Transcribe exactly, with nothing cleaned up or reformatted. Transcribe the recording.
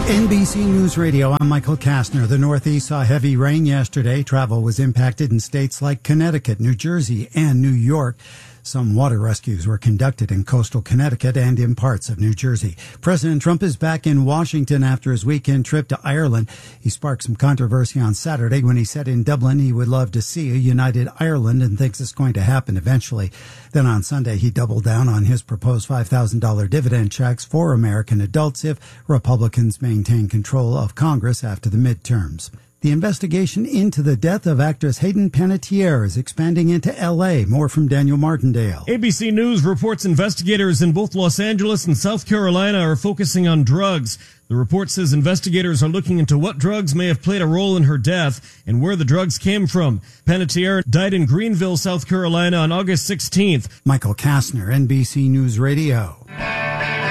N B C News Radio, I'm Michael Kastner. The Northeast saw heavy rain yesterday. Travel was impacted in states like Connecticut, New Jersey, and New York. Some water rescues were conducted in coastal Connecticut and in parts of New Jersey. President Trump is back in Washington after his weekend trip to Ireland. He sparked some controversy on Saturday when he said in Dublin he would love to see a united Ireland and thinks it's going to happen eventually. Then on Sunday, he doubled down on his proposed five thousand dollars dividend checks for American adults if Republicans maintain control of Congress after the midterms. The investigation into the death of actress Hayden Panettiere is expanding into L A. More from Daniel Martindale. A B C News reports investigators in both Los Angeles and South Carolina are focusing on drugs. The report says investigators are looking into what drugs may have played a role in her death and where the drugs came from. Panettiere died in Greenville, South Carolina on August sixteenth. Michael Kastner, N B C News Radio.